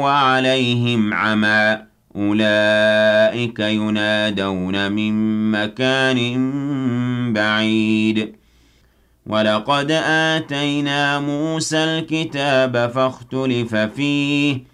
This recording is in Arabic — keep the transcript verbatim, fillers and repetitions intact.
وعليهم عمى أولئك ينادون من مكان بعيد ولقد آتينا موسى الكتاب فاختلف فيه